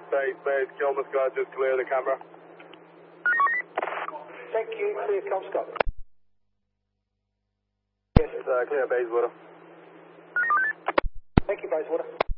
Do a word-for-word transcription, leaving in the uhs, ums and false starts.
Base, base, Kilmer Scott, just clear the camera. Thank you, clear com Scott. Yes, uh, clear Bayswater. Thank you, Bayswater.